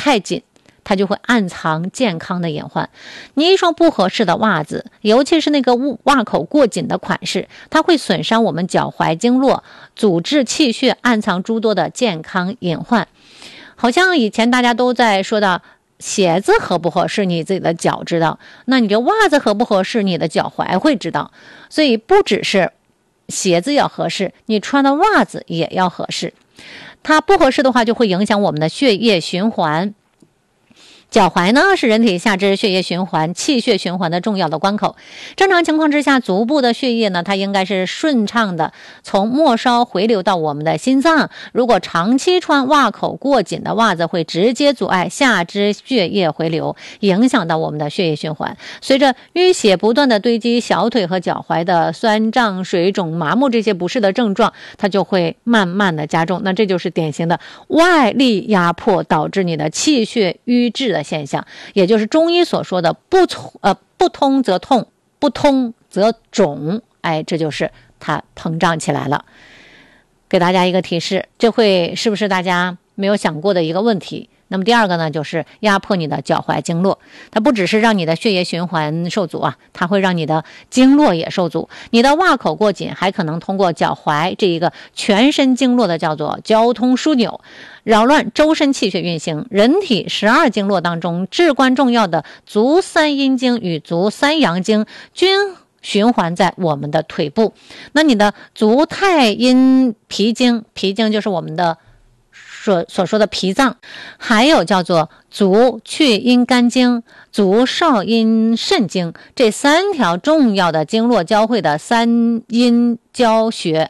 太紧，它就会暗藏健康的隐患。你一双不合适的袜子，尤其是那个袜口过紧的款式，它会损伤我们脚踝经络，阻滞气血，暗藏诸多的健康隐患。好像以前大家都在说到鞋子合不合适你自己的脚知道，那你这袜子合不合适你的脚踝会知道。所以不只是鞋子要合适，你穿的袜子也要合适。它不合适的话就会影响我们的血液循环。脚踝呢是人体下肢血液循环、气血循环的重要的关口。正常情况之下，足部的血液呢，它应该是顺畅的从末梢回流到我们的心脏。如果长期穿袜口过紧的袜子，会直接阻碍下肢血液回流，影响到我们的血液循环。随着淤血不断的堆积，小腿和脚踝的酸胀、水肿、麻木这些不适的症状，它就会慢慢的加重。那这就是典型的外力压迫导致你的气血瘀滞的现象，也就是中医所说的不通则痛，不通则肿。这就是它膨胀起来了。给大家一个提示，这是不是大家没有想过的一个问题？那么第二个呢，就是压迫你的脚踝经络。它不只是让你的血液循环受阻它会让你的经络也受阻。你的袜口过紧，还可能通过脚踝这一个全身经络的叫做交通枢纽，扰乱周身气血运行。人体12经络当中至关重要的足三阴经与足三阳经均循环在我们的腿部。那你的足太阴脾经，脾经就是我们的所说的脾脏，还有叫做足厥阴肝经、足少阴肾经，这3条重要的经络交汇的三阴交穴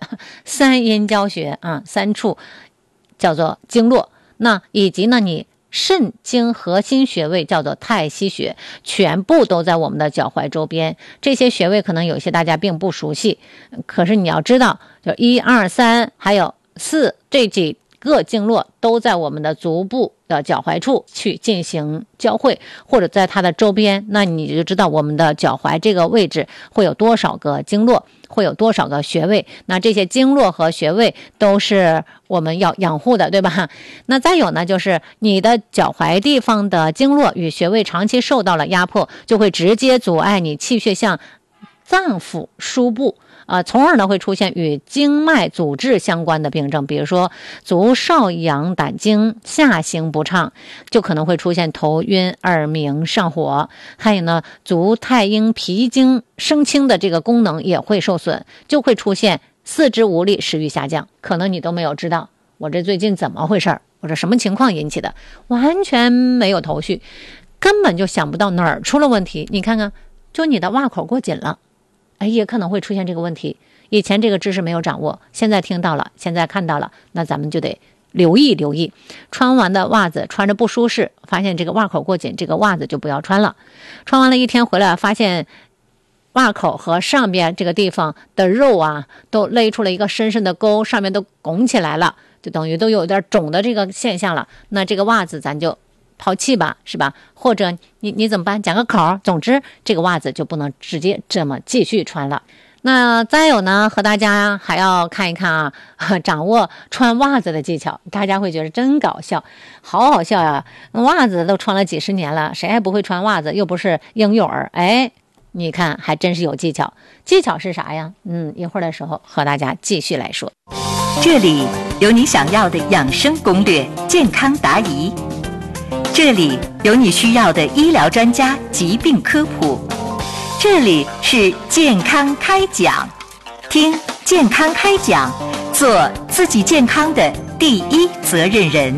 3处叫做经络。那以及呢，你肾经核心穴位叫做太溪穴，全部都在我们的脚踝周边。这些穴位可能有些大家并不熟悉，可是你要知道，就1、2、3还有4这几个经络都在我们的足部的脚踝处去进行交汇，或者在它的周边，那你就知道我们的脚踝这个位置会有多少个经络，会有多少个穴位。那这些经络和穴位都是我们要养护的，对吧？那再有呢，就是你的脚踝地方的经络与穴位长期受到了压迫，就会直接阻碍你气血向脏腑输布，从而呢会出现与经脉阻滞相关的病症，比如说足少阳胆经下行不畅，就可能会出现头晕、耳鸣、上火。还有呢，足太阴脾经升清的这个功能也会受损，就会出现四肢无力、食欲下降。可能你都没有知道我这最近怎么回事，我这什么情况引起的，完全没有头绪，根本就想不到哪儿出了问题。你看看，就你的袜口过紧了，也可能会出现这个问题。以前这个知识没有掌握，现在听到了，现在看到了，那咱们就得留意。穿完的袜子穿着不舒适，发现这个袜口过紧，这个袜子就不要穿了。穿完了一天回来，发现袜口和上边这个地方的肉都勒出了一个深深的沟，上面都拱起来了，就等于都有点肿的这个现象了。那这个袜子咱就抛弃吧，是吧？或者你怎么办？讲个口，总之这个袜子就不能直接这么继续穿了。那再有呢，和大家还要看一看掌握穿袜子的技巧。大家会觉得真搞笑，好好笑呀！袜子都穿了几十年了，谁还不会穿袜子？又不是婴幼儿。你看还真是有技巧。技巧是啥呀？一会儿的时候和大家继续来说。 这里有你想要的养生攻略、健康答疑，这里有你需要的医疗专家疾病科普，这里是健康开讲。听健康开讲，做自己健康的第一责任人。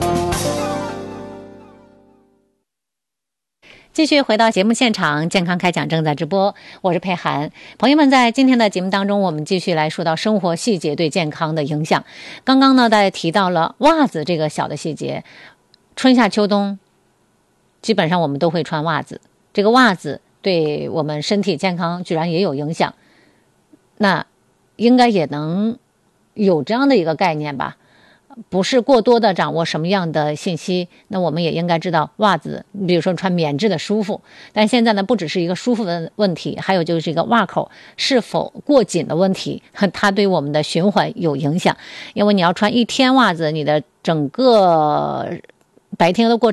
继续回到节目现场，健康开讲正在直播，我是佩涵。朋友们，在今天的节目当中，我们继续来说到生活细节对健康的影响。刚刚呢，大家提到了袜子这个小的细节，春夏秋冬基本上我们都会穿袜子，这个袜子对我们身体健康居然也有影响，那应该也能有这样的一个概念吧。不是过多的掌握什么样的信息，那我们也应该知道袜子，比如说穿棉质的舒服，但现在呢，不只是一个舒服的问题，还有就是一个袜口是否过紧的问题，它对我们的循环有影响。因为你要穿1天袜子，你的整个白天的过程